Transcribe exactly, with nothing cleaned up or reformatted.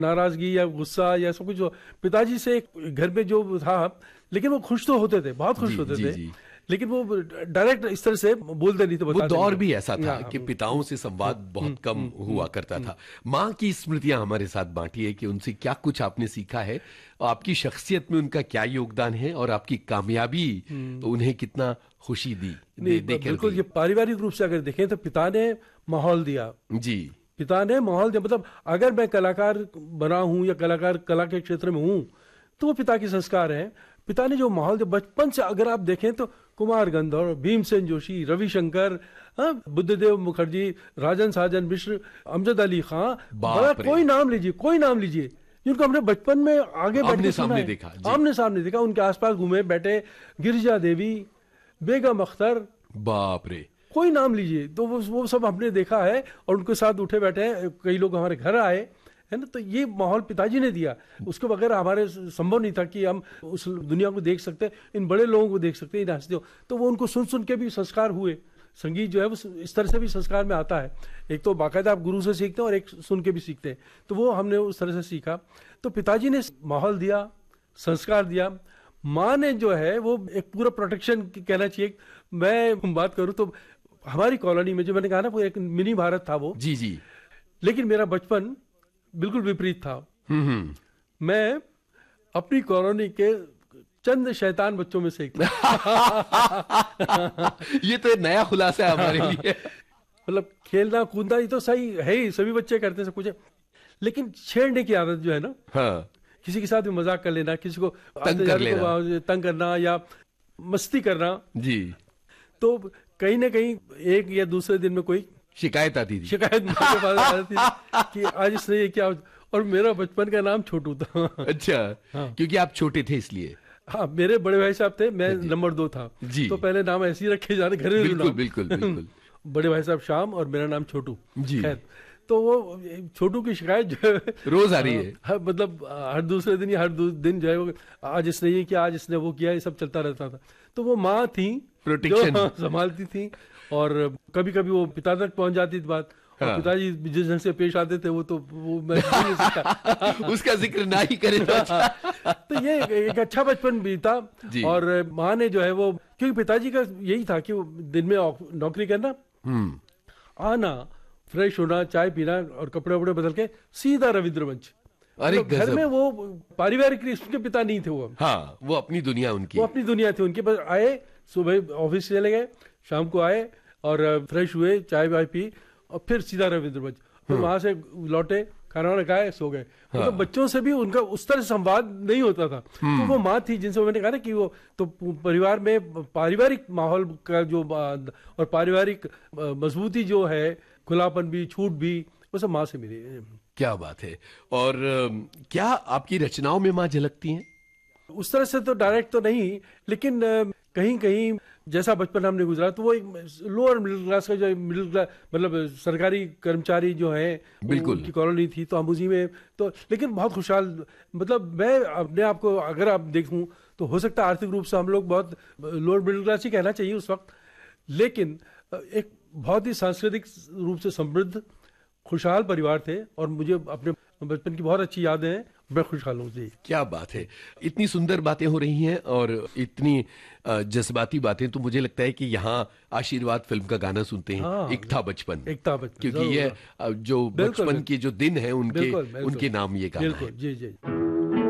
नाराजगी या गुस्सा या सब कुछ जो पिताजी से घर में जो था, लेकिन वो खुश तो होते थे, बहुत खुश जी, होते जी, थे जी। लेकिन वो डायरेक्ट इस तरह से बोलते नहीं थे। वो दौर भी ऐसा था हाँ, कि पिताओं से संवाद बहुत कम हुआ करता था। माँ की स्मृतियां हमारे साथ बांटी है कि उनसे क्या कुछ आपने सीखा है, और आपकी शख्सियत में उनका क्या योगदान है, और आपकी कामयाबी उन्हें कितना खुशी दी, दे, दे बिल्कुल। ये पारिवारिक रूप से अगर देखें तो पिता ने माहौल दिया जी, पिता ने माहौल दिया। मतलब अगर मैं कलाकार बना हूं या कलाकार कला के क्षेत्र में हूं तो वो पिता के संस्कार है। पिता ने जो माहौल दिया बचपन से, अगर आप देखें तो कुमार गंधर्व, भीमसेन जोशी, रविशंकर, बुद्धदेव मुखर्जी, राजन साजन मिश्र, अमजद अली खां, बड़ा कोई नाम लीजिए, कोई नाम लीजिए जिनको हमने बचपन में आगे बैठ के सामने देखा, आमने सामने देखा, उनके आसपास घूमे बैठे, गिरिजा देवी, बेगम अख्तर, बाप रे, कोई नाम लीजिए, तो वो वो सब हमने देखा है और उनके साथ उठे बैठे हैं। कई लोग हमारे घर आए है ना, तो ये माहौल पिताजी ने दिया। उसके बगैर हमारे संभव नहीं था कि हम उस दुनिया को देख सकते, इन बड़े लोगों को देख सकते, इन हस्तियों। तो वो उनको सुन सुन के भी संस्कार हुए। संगीत जो है वो इस तरह से भी संस्कार में आता है, एक तो बाकायदा आप गुरु से सीखते हैं और एक सुन के भी सीखते हैं। तो वो हमने उस तरह से सीखा। तो पिताजी ने माहौल दिया, संस्कार दिया। माँ ने जो है वो एक पूरा प्रोटेक्शन कहना चाहिए। मैं बात करूँ तो हमारी कॉलोनी में जो मैंने कहा ना, वो एक मिनी भारत था वो जी जी, लेकिन मेरा बचपन बिल्कुल विपरीत था। मैं अपनी कॉलोनी के चंद शैतान बच्चों में से एक ये तो नया खुलासा है हमारे लिए। मतलब खेलना कूदना ये तो सही है ही, सभी बच्चे करते सब कुछ है, लेकिन छेड़ने की आदत जो है ना, हाँ। किसी के साथ भी मजाक कर लेना, किसी को तंग कर लेना, तंग करना या मस्ती करना जी, तो कहीं ना कहीं एक या दूसरे दिन में कोई शिकायत आती थी, शिकायत मेरे पास आती थी कि आज इसने ये क्या। और मेरा बचपन का नाम छोटू था। अच्छा, हाँ। क्योंकि आप छोटे थे इसलिए। हाँ, मेरे बड़े भाई साहब थे, मैं नंबर दो था जी। तो पहले नाम ऐसे ही रखे जाने, घरेलू बिल्कुल, नाम। बिल्कुल बिल्कुल। बड़े भाई साहब श्याम और मेरा नाम छोटू जी। खैर, तो वो छोटू की शिकायत जो है रोज आ रही है, हर मतलब हर दूसरे दिन या हर दिन जो है वो आज इसने ये किया, आज इसने वो किया, ये सब चलता रहता था। तो वो माँ थी प्रोटेक्शन संभालती थी, और कभी कभी वो पिता तक पहुंच जाती थी बात। हाँ। और पिताजी जिस ढंग से पेश आते थे वो तो वो मैं नहीं सकता उसका जिक्र ना ही करें तो अच्छा। तो ये एक अच्छा बचपन बीता। और माँ ने जो है वो, क्योंकि पिताजी का यही था कि वो दिन में नौकरी करना, आना, फ्रेश होना, चाय पीना और कपड़े वपड़े बदल के सीधा रविंद्र मंच। अरे तो घर में वो पारिवारिक उसके पिता नहीं थे वो, हाँ, वो अपनी दुनिया उनकी, वो अपनी दुनिया थी उनके। बस आए, सुबह ऑफिस चले गए, शाम को आए और फ्रेश हुए, चाय वाय पी और फिर सीधा रविंद्र मंच। फिर वहां से लौटे, खाना वाना खाए, सो गए। हाँ। तो बच्चों से भी उनका उस तरह संवाद नहीं होता था। तो वो माँ थी जिनसे मैंने कहा ना कि वो तो परिवार में पारिवारिक माहौल का जो और पारिवारिक मजबूती जो है, खुलापन भी, छूट भी, वो सब माँ से मिली है। क्या बात है। और क्या आपकी रचनाओं में माँ झलकती हैं? उस तरह से तो डायरेक्ट तो नहीं, लेकिन कहीं कहीं जैसा बचपन हमने गुजरा तो वो एक लोअर मिडिल क्लास का, जो मिडिल क्लास मतलब सरकारी कर्मचारी जो है बिल्कुल उनकी कॉलोनी थी, तो हम उसी में तो, लेकिन बहुत खुशहाल। मतलब मैं अपने आप को अगर आप देखूं तो हो सकता है आर्थिक रूप से हम लोग बहुत लोअर मिडिल क्लास ही कहना चाहिए उस वक्त, लेकिन एक बहुत ही सांस्कृतिक रूप से समृद्ध खुशहाल परिवार थे। और मुझे अपने बचपन की बहुत अच्छी यादें हैं, मैं खुशहाल हूँ जी। क्या बात है, इतनी सुंदर बातें हो रही हैं और इतनी जज्बाती बातें। तो मुझे लगता है कि यहाँ आशीर्वाद फिल्म का गाना सुनते हैं। हाँ, एक था बचपन, एक था बचपन, क्योंकि ये जो बचपन के जो दिन हैं उनके बिल्कुल, बिल्कुल, उनके नाम ये गाना है। जी जी।